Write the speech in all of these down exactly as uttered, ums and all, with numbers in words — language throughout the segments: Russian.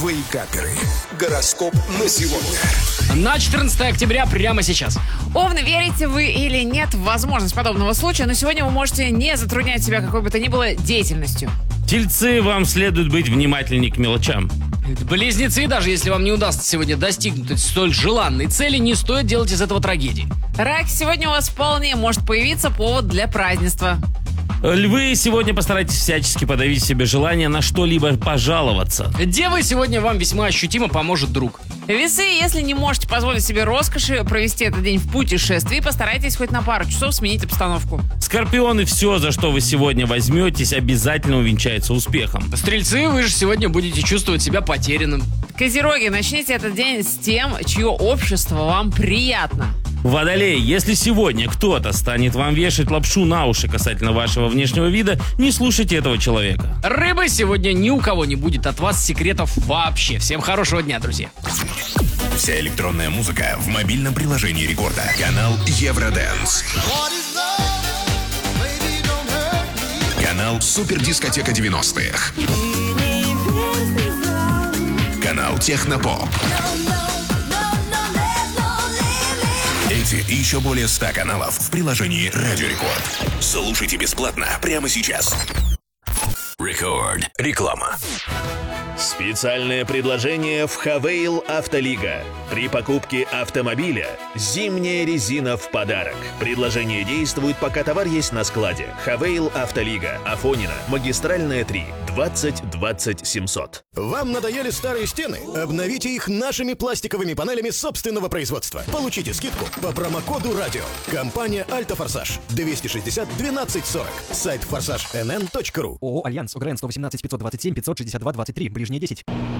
Вейкаперы. Гороскоп на сегодня. На четырнадцатое октября прямо сейчас. Овны, верите вы или нет в возможность подобного случая, но сегодня вы можете не затруднять себя какой бы то ни было деятельностью. Тельцы, вам следует быть внимательнее к мелочам. Близнецы, даже если вам не удастся сегодня достигнуть столь желанной цели, не стоит делать из этого трагедии. Рак, сегодня у вас вполне может появиться повод для празднества. Львы, сегодня постарайтесь всячески подавить себе желание на что-либо пожаловаться. Девы, сегодня вам весьма ощутимо поможет друг. Весы, если не можете позволить себе роскоши провести этот день в путешествии, постарайтесь хоть на пару часов сменить обстановку. Скорпионы, все, за что вы сегодня возьметесь, обязательно увенчается успехом. Стрельцы, вы же сегодня будете чувствовать себя потерянным. Козероги, начните этот день с тем, чье общество вам приятно. Водолей, если сегодня кто-то станет вам вешать лапшу на уши касательно вашего внешнего вида, не слушайте этого человека. Рыбы, сегодня ни у кого не будет от вас секретов вообще. Всем хорошего дня, друзья. Вся электронная музыка в мобильном приложении Рекорда. Канал Евродэнс. Канал Супердискотека девяностых. Канал Технопоп. Эти и еще более ста каналов в приложении Радио Рекорд. Слушайте бесплатно прямо сейчас. Рекорд. Реклама. Специальное предложение в Хавейл Автолига. При покупке автомобиля зимняя резина в подарок. Предложение действует, пока товар есть на складе. Хавейл Автолига. Афонина. Магистральная три. двадцать двадцать семьсот. Вам надоели старые стены? Обновите их нашими пластиковыми панелями собственного производства. Получите скидку по промокоду «Радио». Компания «Альтофорсаж». двести шестьдесят двенадцать сорок. Сайт форсаж эн эн точка ру. ООО «Альянс». ОГРН сто восемнадцать пятьсот двадцать семь пятьсот шестьдесят два двадцать три. Ближние десять.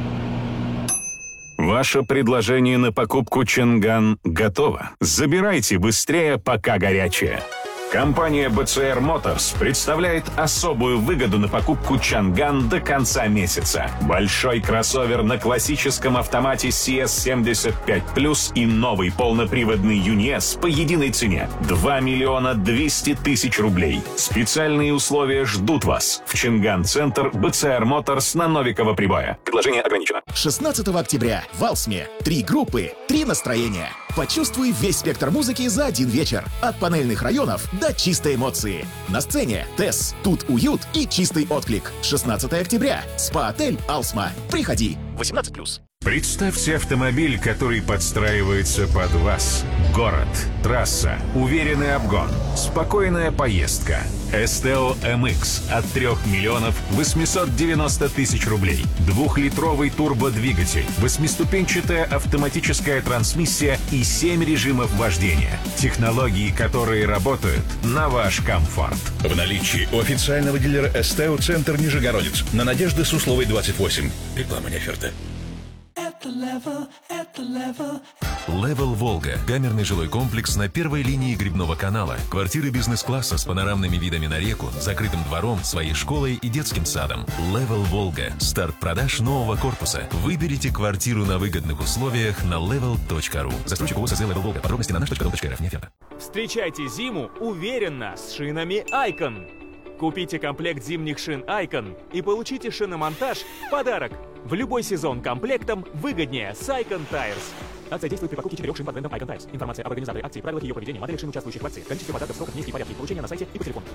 Ваше предложение на покупку Чанган готово. Забирайте быстрее, пока горячее. Компания би си ар Motors представляет особую выгоду на покупку Чанган до конца месяца. Большой кроссовер на классическом автомате си эс семьдесят пять плюс и новый полноприводный ЮНИЭС по единой цене – два миллиона двести тысяч рублей. Специальные условия ждут вас в Чанган-центр би си ар Motors на Новикова Прибоя. Предложение ограничено. шестнадцатого октября в Алсме. Три группы, три настроения. Почувствуй весь спектр музыки за один вечер. От панельных районов до чистой эмоции. На сцене ТЭС, Тут уют и чистый отклик. шестнадцатого октября. СПА-отель Алсма. Приходи. восемнадцать плюс. Представьте автомобиль, который подстраивается под вас. Город, трасса, уверенный обгон, спокойная поездка. эстео эм икс от трёх миллионов восемьсот девяносто тысяч рублей. Двухлитровый турбодвигатель, восьмиступенчатая автоматическая трансмиссия и семь режимов вождения. Технологии, которые работают на ваш комфорт. В наличии у официального дилера эстео «Центр Нижегородец» на Надежды Сусловой двадцать восемь. Реклама не оферта. Level Волга. Камерный жилой комплекс на первой линии Грибного канала. Квартиры бизнес-класса с панорамными видами на реку, закрытым двором, своей школой и детским садом. Level Волга. Старт продаж нового корпуса. Выберите квартиру на выгодных условиях на level точка ру. Застройщик ООО СЗ Level Волга. Подробности на наш точка дом точка эр эф. Не оферта. Встречайте зиму уверенно с шинами Icon. Купите комплект зимних шин Icon и получите шиномонтаж в подарок. В любой сезон комплектом выгоднее с Icon Tires. Акция действует при покупке четырех шин под брендом Icon Tires. Информация об организаторе акции, правилах ее проведения, моделях шин, участвующих в акции, количестве подарков, сроках, месте и порядке получения на сайте и по телефону.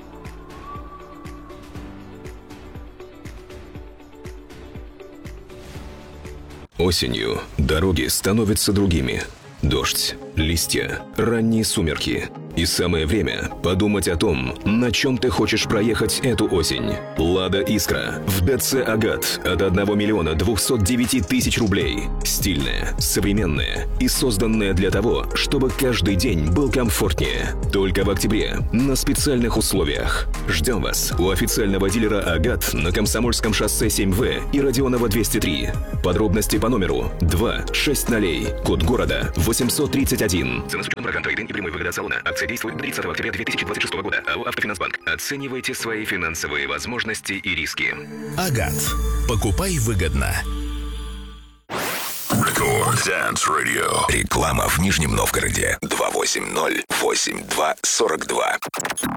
Осенью дороги становятся другими. Дождь, листья, ранние сумерки. И самое время подумать о том, на чем ты хочешь проехать эту осень. «Лада Искра» в ДЦ «Агат» от одного миллиона двухсот девяти тысяч рублей. Стильная, современная и созданная для того, чтобы каждый день был комфортнее. Только в октябре на специальных условиях. Ждем вас у официального дилера «Агат» на Комсомольском шоссе семь вэ и Родионова двести три. Подробности по номеру два шесть ноль, код города восемьсот тридцать один. Цена с учетом программ трейд-ин и прямой выгоды от салона. Акция действует до тридцатого октября две тысячи двадцать шестого года. АО «Автофинансбанк». Оценивайте свои финансовые возможности и риски. Агат. Покупай выгодно. Рекорд Dance Radio. Реклама в Нижнем Новгороде. два восемь ноль восемь два сорок два.